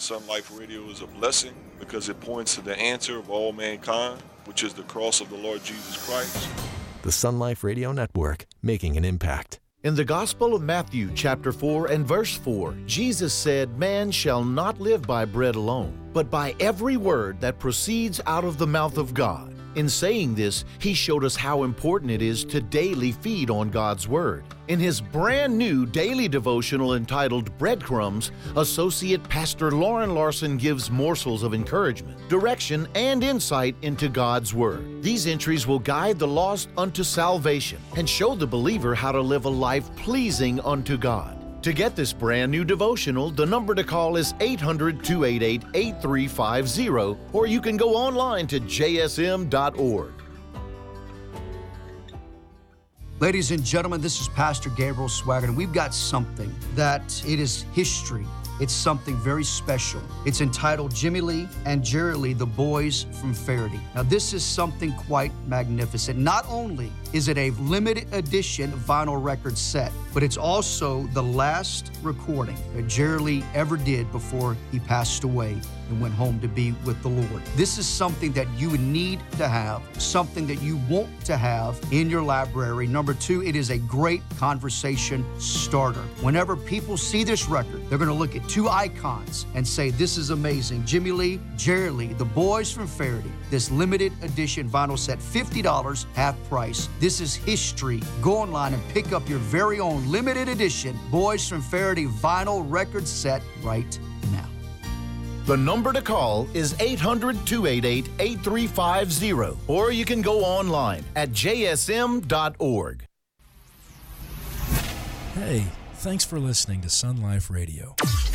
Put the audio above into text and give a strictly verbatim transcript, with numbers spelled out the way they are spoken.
Sun Life Radio is a blessing because it points to the answer of all mankind, which is the cross of the Lord Jesus Christ. The Sun Life Radio Network, making an impact. In the Gospel of Matthew, chapter four and verse four, Jesus said, "Man shall not live by bread alone, but by every word that proceeds out of the mouth of God." In saying this, he showed us how important it is to daily feed on God's Word. In his brand new daily devotional entitled Breadcrumbs, Associate Pastor Lauren Larson gives morsels of encouragement, direction, and insight into God's Word. These entries will guide the lost unto salvation and show the believer how to live a life pleasing unto God. To get this brand new devotional, the number to call is eight hundred, two eight eight, eight three five zero, or you can go online to j s m dot org. Ladies and gentlemen, this is Pastor Gabriel Swaggart, and we've got something that it is history. It's something very special. It's entitled Jimmy Lee and Jerry Lee, the Boys from Faraday. Now, this is something quite magnificent. Not only is it a limited edition vinyl record set, but it's also the last recording that Jerry Lee ever did before he passed away and went home to be with the Lord. This is something that you need to have, something that you want to have in your library. Number two, it is a great conversation starter. Whenever people see this record, they're going to look at two icons and say, this is amazing. Jimmy Lee, Jerry Lee, the Boys from Faraday. This limited edition vinyl set, fifty dollars, half price. This is history. Go online and pick up your very own limited edition Boys from Faraday vinyl record set right now. The number to call is eight hundred, two eight eight, eight three five zero, or you can go online at j s m dot org. Hey, thanks for listening to Sun Life Radio.